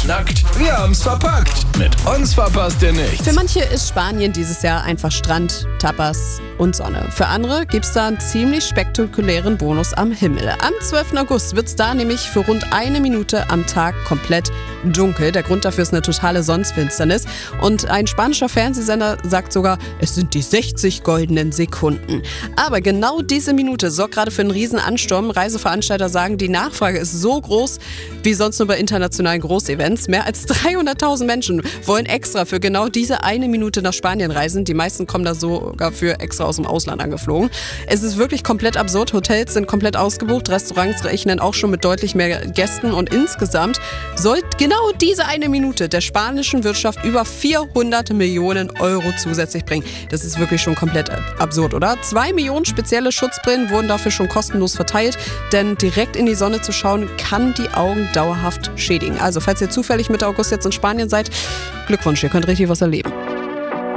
nackt, wir haben's verpackt. Mit uns verpasst ihr nichts. Für manche ist Spanien dieses Jahr einfach Strand, Tapas und Sonne. Für andere gibt's da einen ziemlich spektakulären Bonus am Himmel. Am 12. August wird's da nämlich für rund 1 Minute am Tag komplett dunkel. Der Grund dafür ist eine totale Sonnenfinsternis. Und ein spanischer Fernsehsender sagt sogar, es sind die 60 goldenen Sekunden. Aber genau diese Minute sorgt gerade für einen riesen Ansturm. Reiseveranstalter sagen, die Nachfrage ist so groß wie sonst nur bei internationalen Großevents. Mehr als 300.000 Menschen wollen extra für genau diese 1 Minute nach Spanien reisen. Die meisten kommen da sogar für extra aus dem Ausland angeflogen. Es ist wirklich komplett absurd. Hotels sind komplett ausgebucht. Restaurants rechnen auch schon mit deutlich mehr Gästen. Und insgesamt soll genau diese 1 Minute der spanischen Wirtschaft über 400 Millionen Euro zusätzlich bringen. Das ist wirklich schon komplett absurd, oder? 2 Millionen spezielle Schutzbrillen wurden dafür schon kostenlos verteilt. Denn direkt in die Sonne zu schauen, kann die Augen dauerhaft schädigen. Also falls ihr zufällig Mitte August jetzt in Spanien seid, Glückwunsch, ihr könnt richtig was erleben.